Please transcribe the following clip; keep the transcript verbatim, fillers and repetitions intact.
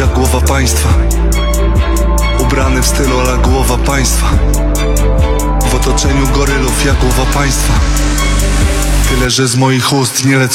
jak głowa państwa, ubrany w stylu ala głowa państwa, w otoczeniu gorylów jak głowa państwa. Tyle, że z moich ust nie lecą